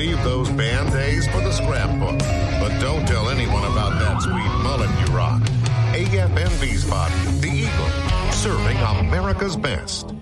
Save those band-aids for the scrapbook. But don't tell anyone about that sweet mullet you rock. AFM Wiesbaden, the Eagle, serving America's best.